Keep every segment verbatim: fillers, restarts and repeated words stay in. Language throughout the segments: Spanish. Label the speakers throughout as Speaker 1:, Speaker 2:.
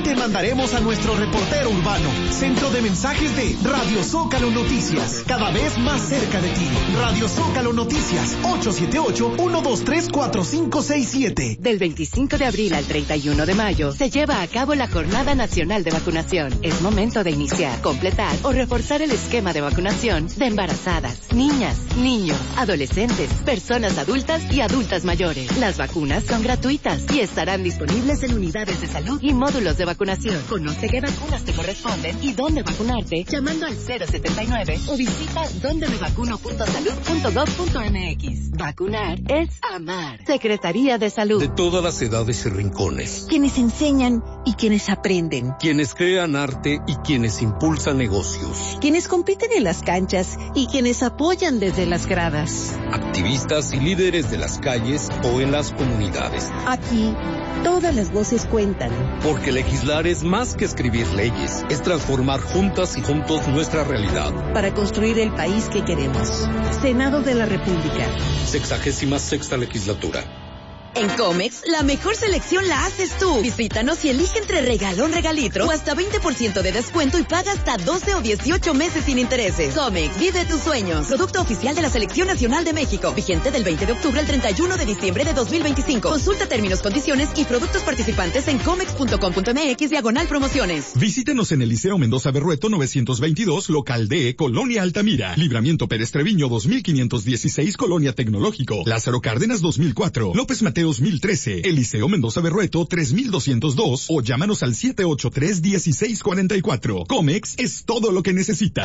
Speaker 1: te mandaremos a nuestro reportero urbano, centro de mensajes de Radio Zócalo Noticias, cada vez más cerca de ti. Radio Zócalo Noticias, ocho siete ocho, uno dos tres, cuatro cinco seis siete.
Speaker 2: Del veinticinco de abril al treinta y uno de mayo se lleva a cabo la Jornada Nacional de Vacunación. Es momento de iniciar, completar o reforzar el esquema de vacunación de embarazadas, niñas, niños, adolescentes, personas adultas y adultas mayores. Las vacunas son gratuitas y estarán disponibles en unidades de salud y módulos de vacunación. Conoce qué vacunas te corresponden y dónde vacunarte llamando al cero setenta y nueve o visita donde me vacuno punto salud punto gov punto m x. Vacunar es amar. Secretaría de Salud.
Speaker 3: De todas las edades y rincones.
Speaker 4: Quienes enseñan y quienes aprenden.
Speaker 3: Quienes crean arte y quienes impulsan negocios.
Speaker 4: Quienes compiten en las canchas y quienes apoyan desde las gradas.
Speaker 3: Activistas y líderes de las calles o en las comunidades.
Speaker 4: Aquí, todas las voces cuentan.
Speaker 3: Porque legislar es más que escribir leyes, es transformar juntas y juntos nuestra realidad.
Speaker 4: Para construir el país que queremos. Senado de la República.
Speaker 3: Sexagésima sexta legislatura.
Speaker 5: En Comex, la mejor selección la haces tú. Visítanos y elige entre regalón regalitro o hasta veinte por ciento de descuento y paga hasta doce o dieciocho meses sin intereses. Comex, vive tus sueños. Producto oficial de la Selección Nacional de México. Vigente del veinte de octubre al treinta y uno de diciembre de dos mil veinticinco. Consulta términos, condiciones y productos participantes en comex punto com punto m x diagonal promociones.
Speaker 6: Visítenos en el Liceo Mendoza Berrueto novecientos veintidós, local D, Colonia Altamira. Libramiento Pérez Treviño dos mil quinientos dieciséis, Colonia Tecnológico. Lázaro Cárdenas dos mil cuatro. López Mateo dos mil trece, Eliseo Mendoza Berrueto tres mil doscientos dos o llámanos al siete ocho tres, uno seis cuatro cuatro. Comex es todo lo que necesitas.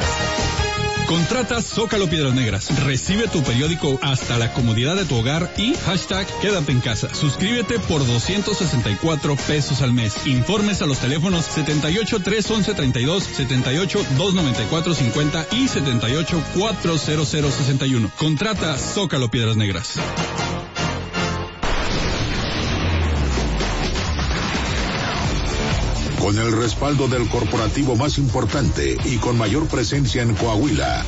Speaker 7: Contrata Zócalo Piedras Negras. Recibe tu periódico hasta la comodidad de tu hogar y hashtag quédate en casa. Suscríbete por doscientos sesenta y cuatro pesos al mes. Informes a los teléfonos setenta y ocho, tres once, treinta y dos, setenta y ocho, dos noventa y cuatro, cincuenta y setenta y ocho, cuatrocientos sesenta y uno. Contrata Zócalo Piedras Negras.
Speaker 8: Con el respaldo del corporativo más importante y con mayor presencia en Coahuila.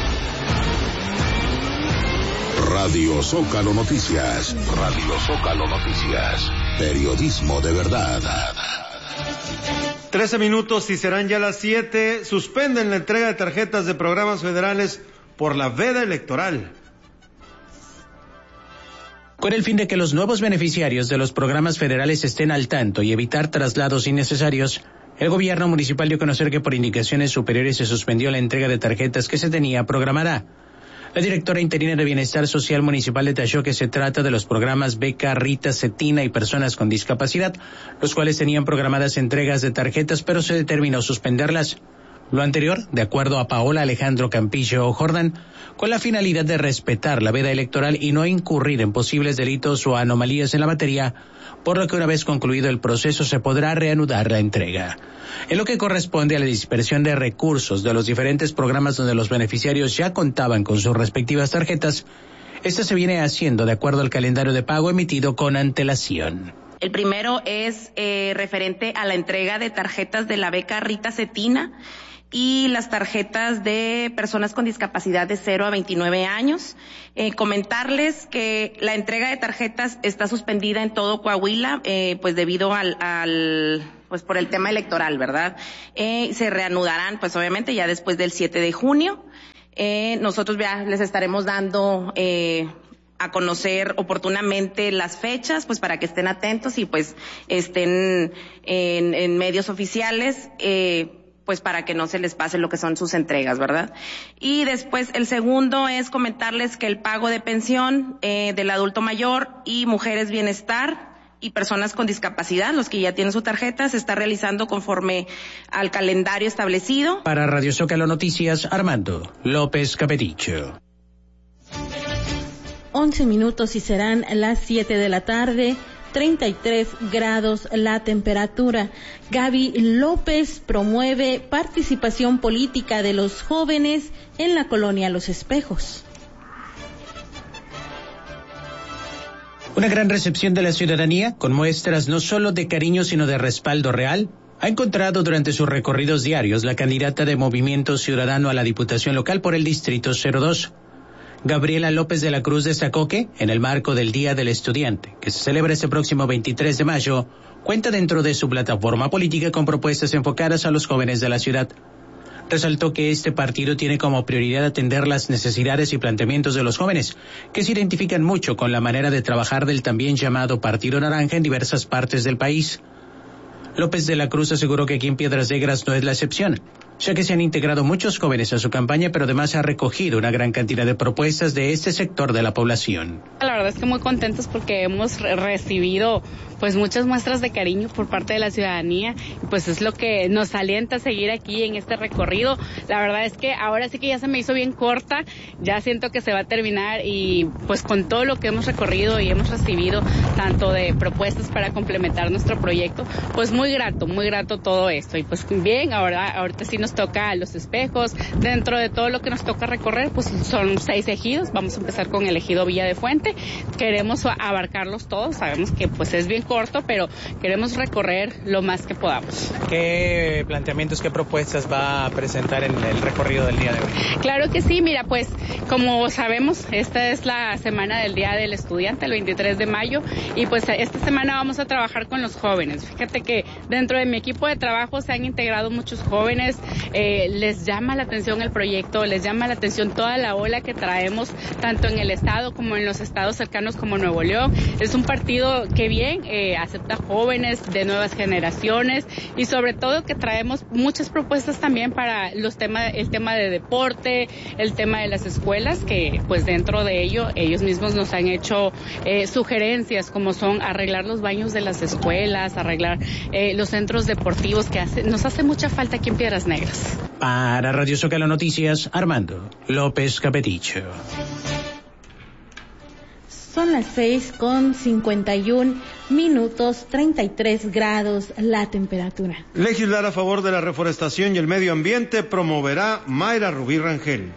Speaker 8: Radio Zócalo Noticias. Radio Zócalo Noticias. Periodismo de verdad.
Speaker 9: Trece minutos y serán ya las siete. Suspenden la entrega de tarjetas de programas federales por la veda electoral.
Speaker 10: Con el fin de que los nuevos beneficiarios de los programas federales estén al tanto y evitar traslados innecesarios, el gobierno municipal dio a conocer que por indicaciones superiores se suspendió la entrega de tarjetas que se tenía programada. La directora interina de Bienestar Social Municipal detalló que se trata de los programas Beca, Rita, Cetina y Personas con Discapacidad, los cuales tenían programadas entregas de tarjetas, pero se determinó suspenderlas. Lo anterior, de acuerdo a Paola Alejandro Campillo Jordán, con la finalidad de respetar la veda electoral y no incurrir en posibles delitos o anomalías en la materia, por lo que una vez concluido el proceso se podrá reanudar la entrega. En lo que corresponde a la dispersión de recursos de los diferentes programas donde los beneficiarios ya contaban con sus respectivas tarjetas, esta se viene haciendo de acuerdo al calendario de pago emitido con antelación.
Speaker 11: El primero es eh, referente a la entrega de tarjetas de la beca Rita Cetina y las tarjetas de personas con discapacidad de cero a veintinueve años. Eh, comentarles que la entrega de tarjetas está suspendida en todo Coahuila, eh, pues debido al, al, pues por el tema electoral, ¿verdad? Eh, se reanudarán, pues obviamente ya después del siete de junio. Eh, nosotros ya les estaremos dando, eh, a conocer oportunamente las fechas, pues para que estén atentos y pues estén en, en medios oficiales, eh, pues para que no se les pase lo que son sus entregas, ¿verdad? Y después el segundo es comentarles que el pago de pensión eh, del adulto mayor y mujeres bienestar y personas con discapacidad, los que ya tienen su tarjeta, se está realizando conforme al calendario establecido.
Speaker 10: Para Radio Zócalo Noticias, Armando López Capedicho.
Speaker 12: once minutos y serán las siete de la tarde. treinta y tres grados la temperatura. Gaby López promueve participación política de los jóvenes en la colonia Los Espejos.
Speaker 10: Una gran recepción de la ciudadanía, con muestras no solo de cariño sino de respaldo real, ha encontrado durante sus recorridos diarios la candidata de Movimiento Ciudadano a la Diputación Local por el Distrito cero dos. Gabriela López de la Cruz destacó que, en el marco del Día del Estudiante, que se celebra este próximo veintitrés de mayo, cuenta dentro de su plataforma política con propuestas enfocadas a los jóvenes de la ciudad. Resaltó que este partido tiene como prioridad atender las necesidades y planteamientos de los jóvenes, que se identifican mucho con la manera de trabajar del también llamado Partido Naranja en diversas partes del país. López de la Cruz aseguró que aquí en Piedras Negras no es la excepción, ya que se han integrado muchos jóvenes a su campaña, pero además ha recogido una gran cantidad de propuestas de este sector de la población.
Speaker 13: La verdad es que muy contentos porque hemos re- recibido pues muchas muestras de cariño por parte de la ciudadanía, y pues es lo que nos alienta a seguir aquí en este recorrido. La verdad es que ahora sí que ya se me hizo bien corta, ya siento que se va a terminar, y pues con todo lo que hemos recorrido y hemos recibido tanto de propuestas para complementar nuestro proyecto, pues muy grato, muy grato todo esto. Y pues bien, ahora ahorita sí nos toca Los Espejos. Dentro de todo lo que nos toca recorrer, pues son seis ejidos. Vamos a empezar con el ejido Villa de Fuente. Queremos abarcarlos todos, sabemos que pues es bien corto, pero queremos recorrer lo más que podamos.
Speaker 10: ¿Qué planteamientos, qué propuestas va a presentar en el recorrido del día de hoy?
Speaker 13: Claro que sí, mira, pues como sabemos, esta es la semana del Día del Estudiante, el veintitrés de mayo, y pues esta semana vamos a trabajar con los jóvenes. Fíjate que dentro de mi equipo de trabajo se han integrado muchos jóvenes, eh, les llama la atención el proyecto, les llama la atención toda la ola que traemos, tanto en el estado como en los estados cercanos como Nuevo León. Es un partido que bien eh, acepta jóvenes de nuevas generaciones, y sobre todo que traemos muchas propuestas también para los temas, el tema de deporte, el tema de las escuelas, que pues dentro de ello ellos mismos nos han hecho eh, sugerencias como son arreglar los baños de las escuelas, arreglar eh, los centros deportivos, que hace, nos hace mucha falta aquí en Piedras Negras.
Speaker 10: Para Radio Zócalo Noticias, Armando López Capeticho.
Speaker 12: Son las seis con cincuenta y un minutos, treinta y tres grados la temperatura.
Speaker 9: Legislar a favor de la reforestación y el medio ambiente promoverá Mayra Rubí Rangel.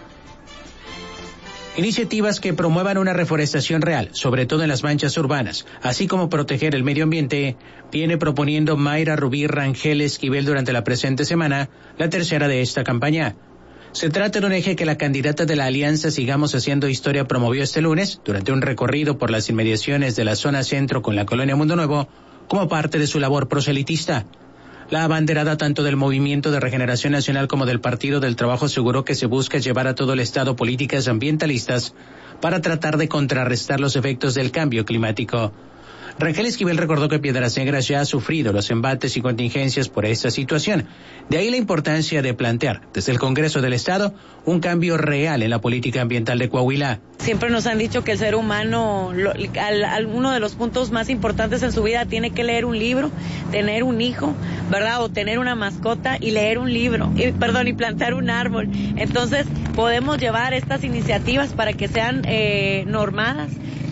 Speaker 10: Iniciativas que promuevan una reforestación real, sobre todo en las manchas urbanas, así como proteger el medio ambiente, viene proponiendo Mayra Rubí Rangel Esquivel durante la presente semana, la tercera de esta campaña. Se trata de un eje que la candidata de la Alianza Sigamos Haciendo Historia promovió este lunes durante un recorrido por las inmediaciones de la zona centro con la colonia Mundo Nuevo, como parte de su labor proselitista. La abanderada tanto del Movimiento de Regeneración Nacional como del Partido del Trabajo aseguró que se busca llevar a todo el Estado políticas ambientalistas para tratar de contrarrestar los efectos del cambio climático. Rangel Esquivel recordó que Piedras Negras ya ha sufrido los embates y contingencias por esta situación. De ahí la importancia de plantear, desde el Congreso del Estado, un cambio real en la política ambiental de Coahuila.
Speaker 14: Siempre nos han dicho que el ser humano, lo, al, al, uno de los puntos más importantes en su vida, tiene que leer un libro, tener un hijo, ¿verdad? O tener una mascota y leer un libro, y, perdón, y plantar un árbol. Entonces, podemos llevar estas iniciativas para que sean eh, normadas,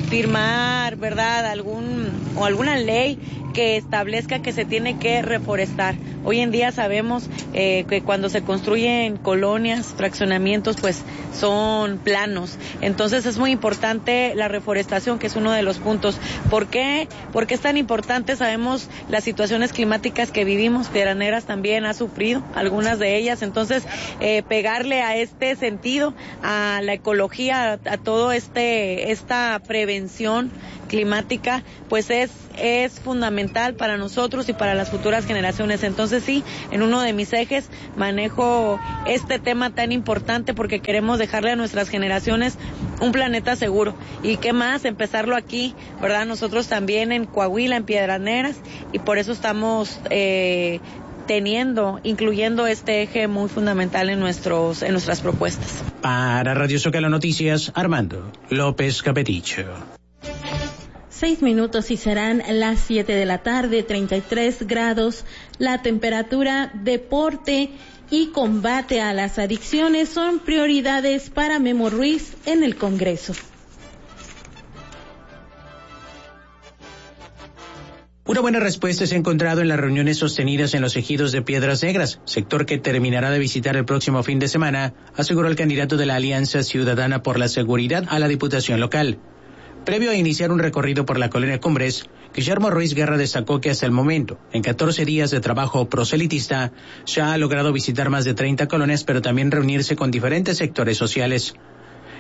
Speaker 14: firmar, ¿verdad?, algún o alguna ley que establezca que se tiene que reforestar. Hoy en día sabemos eh, que cuando se construyen colonias, fraccionamientos, pues son planos. Entonces es muy importante la reforestación, que es uno de los puntos. ¿Por qué? Porque es tan importante. Sabemos las situaciones climáticas que vivimos. Piedras Negras también ha sufrido algunas de ellas. Entonces eh, pegarle a este sentido, a la ecología, a, a todo este esta prevención climática, pues es es fundamental para nosotros y para las futuras generaciones. Entonces sí, en uno de mis ejes manejo este tema tan importante porque queremos dejarle a nuestras generaciones un planeta seguro. Y qué más, empezarlo aquí, ¿verdad? Nosotros también en Coahuila, en Piedras Negras, y por eso estamos eh, teniendo, incluyendo este eje muy fundamental en nuestros en nuestras propuestas.
Speaker 10: Para Radio Zócalo Noticias, Armando López Capeticho.
Speaker 12: Seis minutos y serán las siete de la tarde, treinta y tres grados. La temperatura, deporte y combate a las adicciones son prioridades para Memo Ruiz en el Congreso.
Speaker 10: Una buena respuesta se ha encontrado en las reuniones sostenidas en los ejidos de Piedras Negras, sector que terminará de visitar el próximo fin de semana, aseguró el candidato de la Alianza Ciudadana por la Seguridad a la Diputación Local. Previo a iniciar un recorrido por la colonia Cumbres, Guillermo Ruiz Guerra destacó que hasta el momento, en catorce días de trabajo proselitista, ya ha logrado visitar más de treinta colonias, pero también reunirse con diferentes sectores sociales.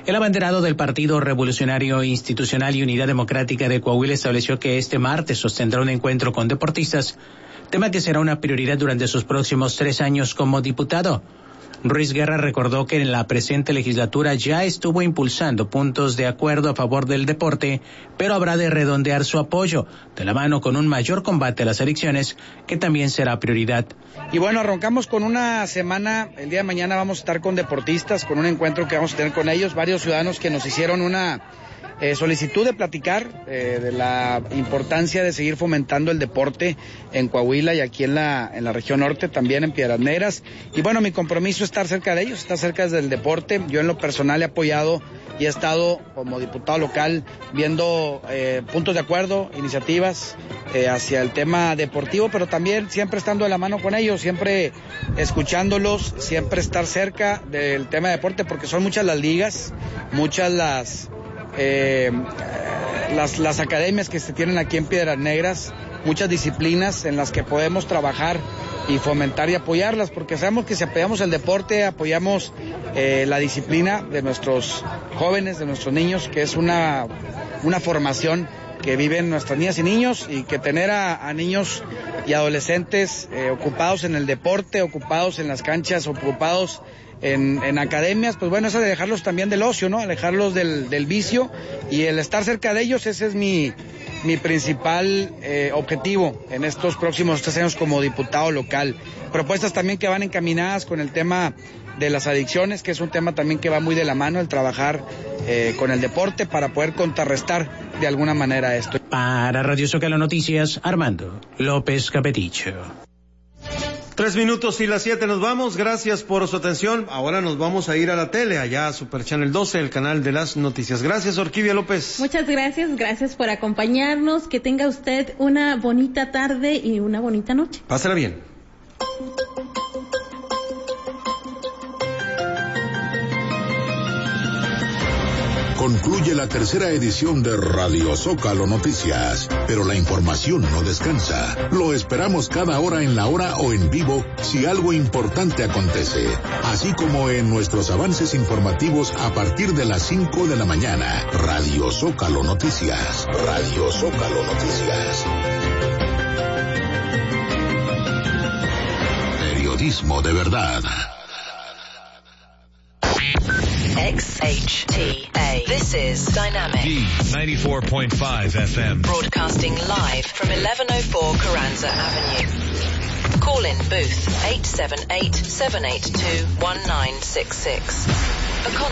Speaker 10: El abanderado del Partido Revolucionario Institucional y Unidad Democrática de Coahuila estableció que este martes sostendrá un encuentro con deportistas, tema que será una prioridad durante sus próximos tres años como diputado. Ruiz Guerra recordó que en la presente legislatura ya estuvo impulsando puntos de acuerdo a favor del deporte, pero habrá de redondear su apoyo, de la mano con un mayor combate a las adicciones, que también será prioridad.
Speaker 15: Y bueno, arrancamos con una semana, el día de mañana vamos a estar con deportistas, con un encuentro que vamos a tener con ellos, varios ciudadanos que nos hicieron una Eh, solicitud de platicar eh, de la importancia de seguir fomentando el deporte en Coahuila y aquí en la en la región norte, también en Piedras Negras. Y bueno, mi compromiso es estar cerca de ellos, estar cerca del deporte. Yo en lo personal he apoyado y he estado como diputado local viendo eh, puntos de acuerdo, iniciativas eh, hacia el tema deportivo, pero también siempre estando de la mano con ellos, siempre escuchándolos, siempre estar cerca del tema de deporte, porque son muchas las ligas, muchas las Eh, las, las academias que se tienen aquí en Piedras Negras, muchas disciplinas en las que podemos trabajar y fomentar y apoyarlas, porque sabemos que si apoyamos el deporte, apoyamos eh, la disciplina de nuestros jóvenes, de nuestros niños, que es una, una formación que viven nuestras niñas y niños, y que tener a, a niños y adolescentes eh, ocupados en el deporte, ocupados en las canchas, ocupados En, en academias, pues bueno, eso de dejarlos también del ocio, ¿no? Alejarlos del, del vicio, y el estar cerca de ellos, ese es mi, mi principal eh, objetivo en estos próximos tres años como diputado local. Propuestas también que van encaminadas con el tema de las adicciones, que es un tema también que va muy de la mano, el trabajar eh, con el deporte para poder contrarrestar de alguna manera esto.
Speaker 10: Para Radio Zócalo Noticias, Armando López Capeticho.
Speaker 9: Tres minutos y las siete nos vamos, gracias por su atención. Ahora nos vamos a ir a la tele, allá a Super Channel doce, el canal de las noticias. Gracias, Orquídea López.
Speaker 12: Muchas gracias, gracias por acompañarnos, que tenga usted una bonita tarde y una bonita noche.
Speaker 9: Pásala bien.
Speaker 8: Concluye la tercera edición de Radio Zócalo Noticias, pero la información no descansa. Lo esperamos cada hora en la hora o en vivo si algo importante acontece, así como en nuestros avances informativos a partir de las cinco de la mañana. Radio Zócalo Noticias. Radio Zócalo Noticias. Periodismo de verdad.
Speaker 16: X H T A. This is Dynamic.
Speaker 17: D ninety-four point five F M.
Speaker 16: Broadcasting live from eleven oh four Carranza Avenue. Call in booth eight seven eight, seven eight two, one nine six six. A